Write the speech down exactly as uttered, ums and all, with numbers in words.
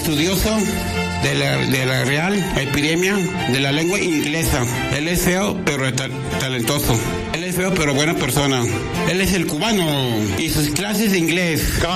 estudioso de la, de la Real Academia de la Lengua Inglesa. Él es feo, pero ta- talentoso. Él es feo, pero buena persona. Él es el cubano y sus clases de inglés.